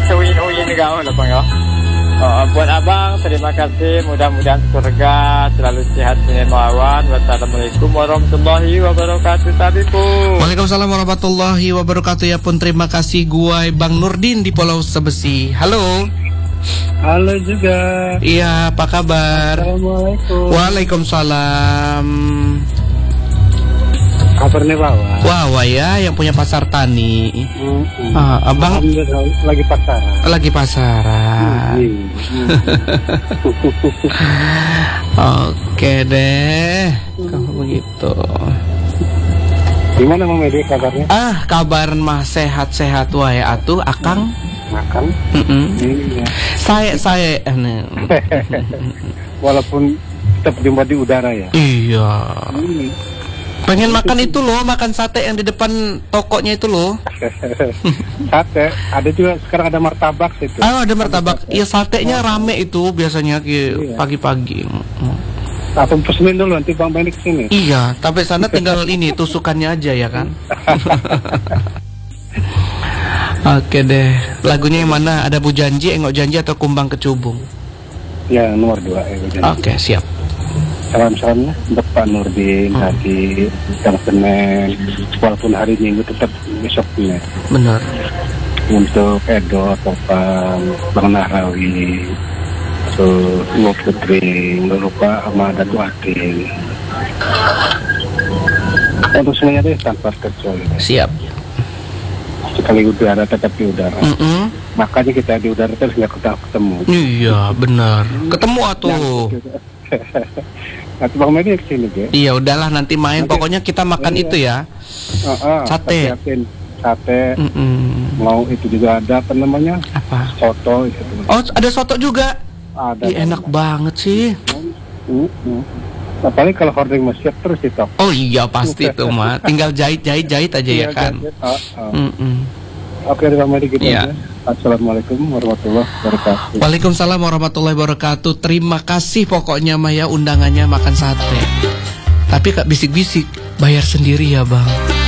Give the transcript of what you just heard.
seuyin-uyin kau lah bang ya. Buat abang terima kasih, mudah-mudahan surga selalu sehat sinimawan. Wassalamualaikum warahmatullahi wabarakatuh. Tabiku. Waalaikumsalam warahmatullahi wabarakatuh. Ya pun terima kasih gue Bang Nurdin di Pulau Sebesi. Halo. Halo juga. Iya, apa kabar? Assalamualaikum. Waalaikumsalam. Kabarnya Wawa. Wawa ya, yang punya pasar tani. Abang lagi pasaran. Lagi pasaran. Oke deh, kalau begitu. Gimana Mang Medi kabarnya? Kabar mah sehat-sehat wae atuh, Akang. Makan. Iya. Saya Walaupun tetap jumpa di udara ya. Iya. Pengen makan itu loh, makan sate yang di depan tokonya itu loh. Sate, ada juga sekarang ada martabak itu. Ada martabak. Iya, satenya rame itu biasanya pagi-pagi. Atau pesenin dulu nanti Bang Benny kesini. Iya, sampai sana tinggal ini tusukannya aja ya kan. Oke deh, lagunya yang mana? Ada Bu Janji, Engok Janji atau Kumbang Kecubung? Ya, nomor 2 Engok Janji. Oke, siap. Salam-salamnya untuk Pak Nurdin tadi yang Senin, walaupun hari Minggu tetap besoknya. Benar. Untuk Edo, Topang, Bang Nahrawi, terus Ibu Putri, nggak lupa sama Datu Adil. Untuk semuanya deh tanpa kecuali. Siap. Sekali udara tetap di udara. Makanya kita di udara terus nggak ketemu. Iya benar. Ketemu atuh. Nanti Bang Medi kesini ya. Iya udahlah nanti main. Pokoknya kita makan itu ya. Sate. Sate. Mau itu juga ada apa namanya? Apa? Soto itu. Oh ada soto juga. Ada. Enak banget sih. Apalagi kalau hording masih siap terus di toko. Oh iya pasti tuh mah. Tinggal jahit aja ya kan. Oke, Bang Medi gitu ya. Assalamualaikum warahmatullahi wabarakatuh. Waalaikumsalam warahmatullahi wabarakatuh. Terima kasih pokoknya Maya undangannya makan sate. Tapi Kak bisik-bisik bayar sendiri ya Bang.